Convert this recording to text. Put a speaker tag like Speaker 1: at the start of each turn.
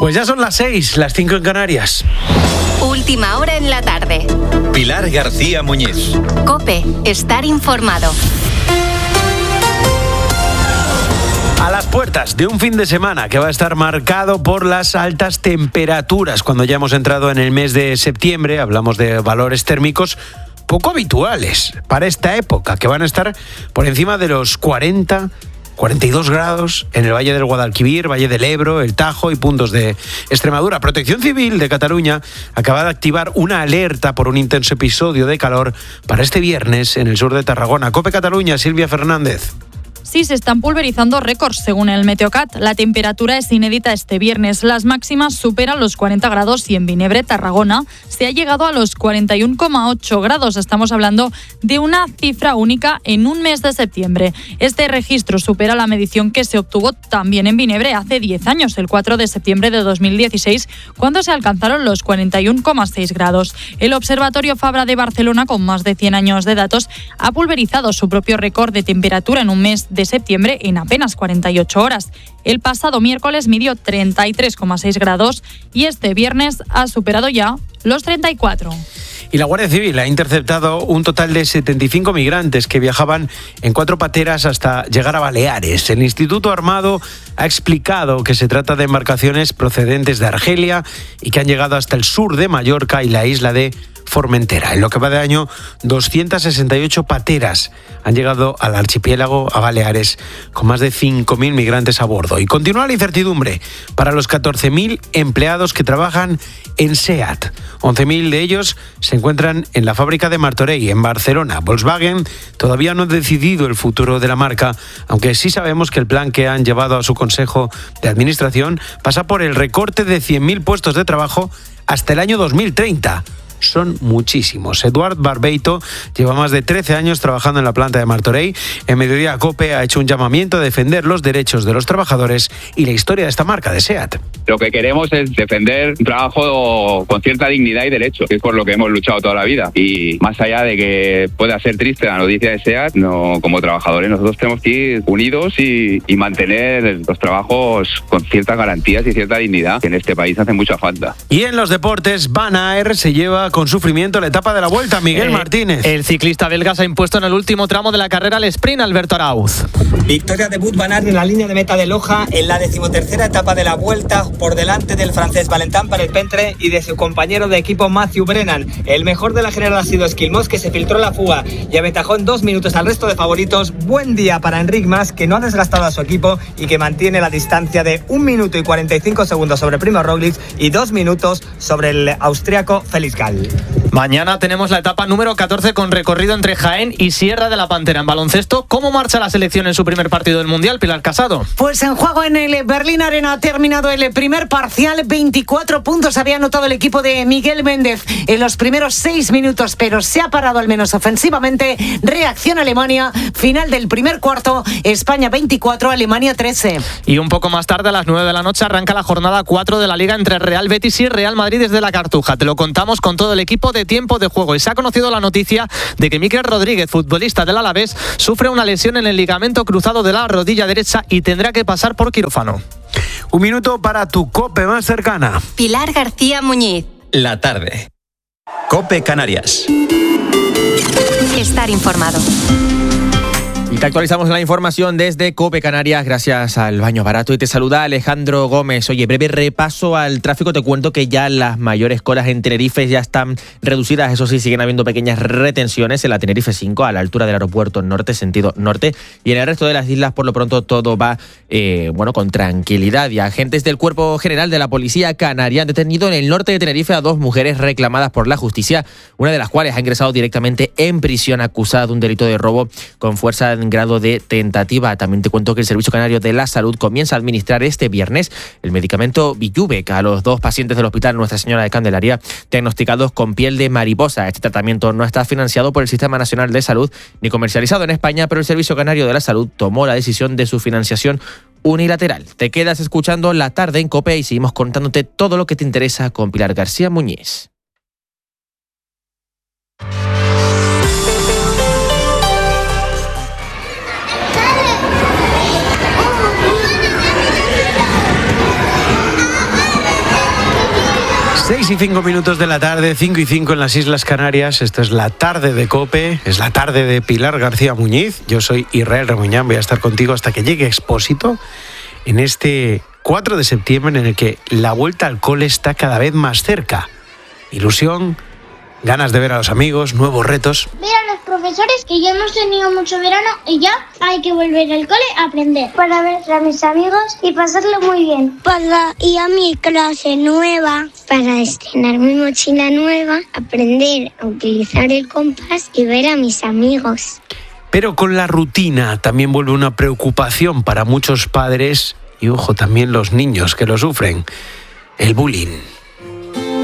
Speaker 1: Pues ya son las 6, las 5 en Canarias.
Speaker 2: Última hora en la tarde.
Speaker 3: Pilar García Muñiz.
Speaker 2: COPE, estar informado.
Speaker 1: A las puertas de un fin de semana que va a estar marcado por las altas temperaturas. Cuando ya hemos entrado en el mes de septiembre, hablamos de valores térmicos poco habituales para esta época, que van a estar por encima de los 42 grados en el Valle del Guadalquivir, Valle del Ebro, el Tajo y puntos de Extremadura. Protección Civil de Cataluña acaba de activar una alerta por un intenso episodio de calor para este viernes en el sur de Tarragona. COPE Cataluña, Silvia Fernández.
Speaker 4: Sí, se están pulverizando récords según el Meteocat. La temperatura es inédita este viernes. Las máximas superan los 40 grados y en Vinebre, Tarragona, se ha llegado a los 41,8 grados. Estamos hablando de una cifra única en un mes de septiembre. Este registro supera la medición que se obtuvo también en Vinebre hace 10 años, el 4 de septiembre de 2016, cuando se alcanzaron los 41,6 grados. El Observatorio Fabra de Barcelona, con más de 100 años de datos, ha pulverizado su propio récord de temperatura en un mes de septiembre en apenas 48 horas. El pasado miércoles midió 33,6 grados y este viernes ha superado ya los 34.
Speaker 1: Y la Guardia Civil ha interceptado un total de 75 migrantes que viajaban en 4 pateras hasta llegar a Baleares. El Instituto Armado ha explicado que se trata de embarcaciones procedentes de Argelia y que han llegado hasta el sur de Mallorca y la isla de Formentera. En lo que va de año, 268 pateras han llegado al archipiélago, a Baleares, con más de 5.000 migrantes a bordo. Y continúa la incertidumbre para los 14.000 empleados que trabajan en SEAT. 11.000 de ellos se encuentran en la fábrica de Martorell, en Barcelona. Volkswagen todavía no ha decidido el futuro de la marca, aunque sí sabemos que el plan que han llevado a su consejo de administración pasa por el recorte de 100.000 puestos de trabajo hasta el año 2030. Son muchísimos. Eduard Barbeito lleva más de 13 años trabajando en la planta de Martorell. En Mediodía COPE ha hecho un llamamiento a defender los derechos de los trabajadores y la historia de esta marca, de SEAT.
Speaker 5: Lo que queremos es defender un trabajo con cierta dignidad y derecho, que es por lo que hemos luchado toda la vida. Y más allá de que pueda ser triste la noticia de SEAT, no, como trabajadores nosotros tenemos que ir unidos y mantener los trabajos con ciertas garantías y cierta dignidad, que en este país hace mucha falta.
Speaker 1: Y en los deportes, Van Aert se lleva con sufrimiento la etapa de la Vuelta. Miguel Martínez.
Speaker 6: El ciclista belga se ha impuesto en el último tramo de la carrera al sprint, Alberto Arauz.
Speaker 7: Victoria de Wout van Aert en la línea de meta de Loja en la 13ª etapa de la Vuelta, por delante del francés Valentin Paré-Pentre y de su compañero de equipo Matthew Brennan. El mejor de la general ha sido Esquilmos, que se filtró la fuga y aventajó en 2 minutos al resto de favoritos. Buen día para Enric Mas, que no ha desgastado a su equipo y que mantiene la distancia de 1 minuto y 45 segundos sobre Primo Roglic y 2 minutos sobre el austriaco Felix Gall.
Speaker 6: Mañana tenemos la etapa número 14 con recorrido entre Jaén y Sierra de la Pantera. En baloncesto, ¿cómo marcha la selección en su primer partido del Mundial, Pilar Casado?
Speaker 8: Pues en juego en el Berlín Arena ha terminado el primer parcial. 24 puntos había anotado el equipo de Miguel Méndez en los primeros 6 minutos, pero se ha parado al menos ofensivamente. Reacción Alemania, final del primer cuarto, España 24, Alemania 13.
Speaker 6: Y un poco más tarde, a las 9 de la noche, arranca la jornada 4 de la Liga entre Real Betis y Real Madrid desde la Cartuja. Te lo contamos con todo el equipo de Tiempo de Juego, y se ha conocido la noticia de que Mikel Rodríguez, futbolista del Alavés, sufre una lesión en el ligamento cruzado de la rodilla derecha y tendrá que pasar por quirófano.
Speaker 1: Un minuto para tu COPE más cercana.
Speaker 2: Pilar García Muñiz.
Speaker 3: La tarde. COPE Canarias.
Speaker 2: Estar informado.
Speaker 9: Y te actualizamos la información desde COPE Canarias gracias al Baño Barato. Y te saluda Alejandro Gómez. Oye, breve repaso al tráfico. Te cuento que ya las mayores colas en Tenerife ya están reducidas. Eso sí, siguen habiendo pequeñas retenciones en la Tenerife 5 a la altura del aeropuerto norte, sentido norte. Y en el resto de las islas, por lo pronto, todo va con tranquilidad. Y agentes del Cuerpo General de la Policía Canaria han detenido en el norte de Tenerife a 2 mujeres reclamadas por la justicia, una de las cuales ha ingresado directamente en prisión acusada de un delito de robo con fuerza en grado de tentativa. También te cuento que el Servicio Canario de la Salud comienza a administrar este viernes el medicamento Bijubec a los 2 pacientes del Hospital Nuestra Señora de Candelaria diagnosticados con piel de mariposa. Este tratamiento no está financiado por el Sistema Nacional de Salud ni comercializado en España, pero el Servicio Canario de la Salud tomó la decisión de su financiación unilateral. Te quedas escuchando La Tarde en COPE y seguimos contándote todo lo que te interesa con Pilar García Muñiz.
Speaker 1: 6:05 de la tarde, 5:05 en las Islas Canarias. Esto es la tarde de COPE, es la tarde de Pilar García Muñiz. Yo soy Israel Remuñán, voy a estar contigo hasta que llegue Expósito en este 4 de septiembre en el que la vuelta al cole está cada vez más cerca. Ilusión, ganas de ver a los amigos, nuevos retos.
Speaker 10: Ver a los profesores, que ya hemos tenido mucho verano y ya hay que volver al cole a aprender. Para ver a mis amigos y pasarlo muy bien. Para ir a mi clase nueva, para estrenar mi mochila nueva, aprender a utilizar el compás y ver a mis amigos.
Speaker 1: Pero con la rutina también vuelve una preocupación para muchos padres y, ojo, también los niños que lo sufren, el bullying.